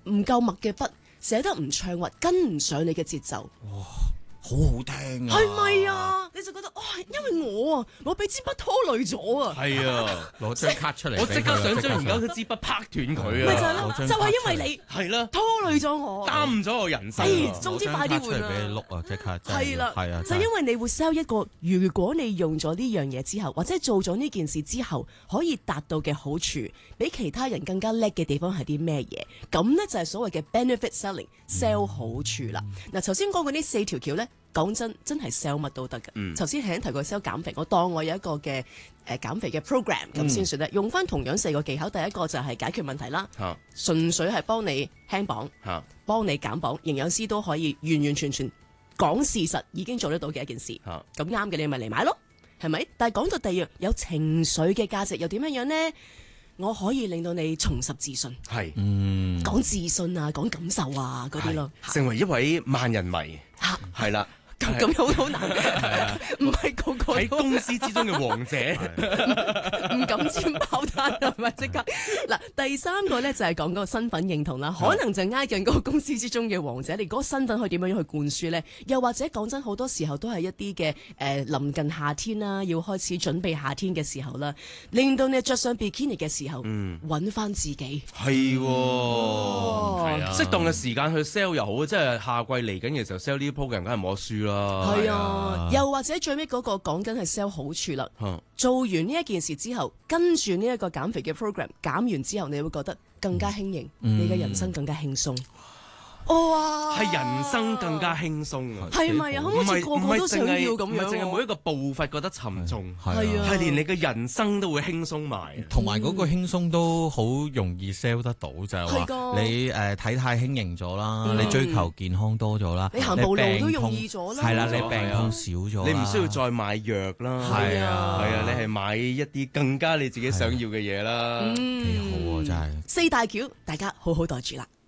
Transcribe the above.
唔夠墨嘅筆，寫得唔暢滑，跟唔上你嘅節奏。 好好聽啊！ 係咪啊？你就覺得哇，因為我俾支筆拖累咗啊！ 係啊， 攞張卡出嚟， 我即刻想將而家嗰支筆拍斷佢啊！ 咪就係咯，就係因為你係啦， 拖累咗我， 耽誤咗我人生啊。 總之快啲換出嚟俾你碌啊！即刻係啦， 係啊， 就因為你會 sell 一個，如果你用咗呢樣嘢之後，或者做咗呢件事之後，可以達到嘅好處，比其他人更加叻嘅地方係啲咩嘢？咁呢就係所謂嘅 benefit selling，sell 好處啦。嗱，頭先講嗰啲4條橋呢。講真係 sell 乜都得嘅。頭先係提過 sell 減肥，我當我有一個嘅減肥嘅 program 咁先算咧。用翻同樣4個技巧，第一個就係解決問題啦，純粹係幫你輕磅，幫你減磅，營養師都可以完完全全講事實，已經做得到嘅一件事。咁啱嘅你咪嚟買咯，係咪？但係講到第二，有情緒嘅價值又點樣呢？我可以令到你重拾自信， 係講自信啊，講感受啊嗰啲咯， 成為一位萬人迷，係啦。 咁好難嘅，唔係個個喺公司之中嘅王者， 唔敢佔爆彈係咪？即刻嗱，第3個咧就係講嗰個身份認同啦，可能就挨近嗰個公司之中嘅王者，你嗰個身份可以點樣去灌輸咧？又或者講真，好多時候都係一啲嘅臨近夏天啦，要開始準備夏天嘅時候啦，令到你着上 bikini 嘅時候，揾翻自己係適當嘅時間去 sell 又好，即係夏季嚟緊嘅時候 sell 呢啲 program 梗係冇得輸啦。 係啊，又或者最尾嗰個講緊係 sell 好處啦。做完呢一件事之後，跟住呢一個減肥嘅 program 減完之後，你會覺得更加輕盈，你嘅人生更加輕鬆。哇！ 係人生更加輕鬆啊！ 係咪啊？好似個個都想要咁樣， 唔係淨係每一個步伐覺得沉重， 係啊， 係連你嘅人生都會輕鬆埋。 同埋嗰個輕鬆都好容易 sell 得到，就係話你體態輕盈咗啦，你追求健康多咗啦， 你行步路都容易咗啦， 係啦，你病痛少咗， 你唔需要再買藥啦， 係啊， 你係買一啲更加你自己想要嘅嘢啦， 幾好啊！真係 4大橋，大家好好袋住啦。